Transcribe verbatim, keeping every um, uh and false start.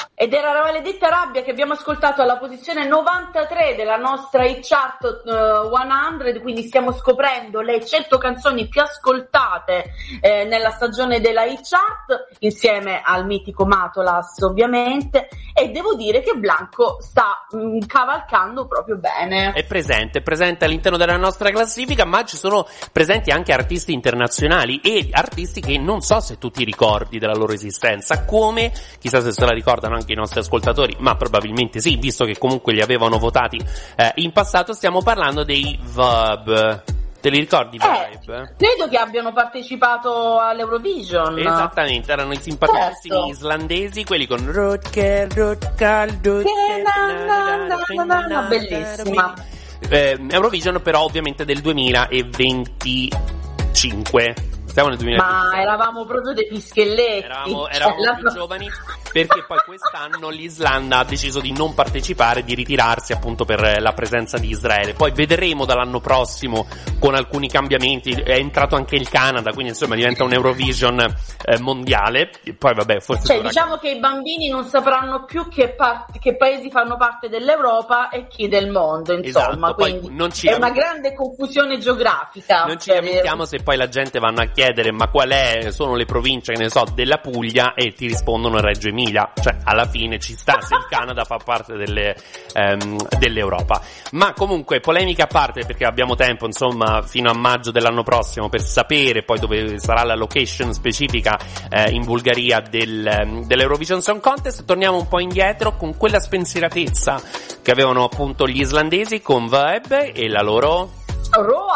Ed era la maledetta rabbia che abbiamo ascoltato alla posizione novantatré della nostra hit chart uh, cento, quindi stiamo scoprendo le cento canzoni più ascoltate eh, nella stagione della hit chart, insieme al mitico Matolas ovviamente, e devo dire che Blanco sta mh, cavalcando proprio bene. È presente, è presente all'interno della nostra classifica, ma ci sono presenti anche artisti internazionali e artisti che non so se tu ti ricordi della loro esistenza, come, chissà se se la ricordano anche i nostri ascoltatori, ma probabilmente sì, visto che comunque li avevano votati eh, in passato. Stiamo parlando dei Vibe. Te li ricordi, Vibe? Eh, credo che abbiano partecipato all'Eurovision. Esattamente, erano i simpaticissimi certo. islandesi, quelli con Rutger, Rutger, Rutger, bellissima. Eh, Eurovision però ovviamente del duemilaventicinque. Siamo nel duemilaventicinque. Ma eravamo proprio dei pischelletti. Eravamo, eravamo cioè, più la... giovani, perché poi quest'anno l'Islanda ha deciso di non partecipare, di ritirarsi appunto per la presenza di Israele. Poi vedremo dall'anno prossimo con alcuni cambiamenti. È entrato anche il Canada, quindi insomma diventa un Eurovision eh, mondiale. E poi vabbè, forse cioè diciamo che i bambini non sapranno più che, part- che paesi fanno parte dell'Europa e chi del mondo, insomma. Esatto, quindi poi non ci è una grande confusione geografica. Non ci lamentiamo se poi la gente vanno a chiedere ma qual è, sono le province, che ne so, della Puglia, e ti rispondono Reggio Emilia. Cioè alla fine ci sta se il Canada fa parte delle, ehm, dell'Europa. Ma comunque polemica a parte, perché abbiamo tempo insomma fino a maggio dell'anno prossimo per sapere poi dove sarà la location specifica eh, in Bulgaria del, dell'Eurovision Song Contest. Torniamo un po' indietro con quella spensieratezza che avevano appunto gli islandesi con Vibe e la loro Roar.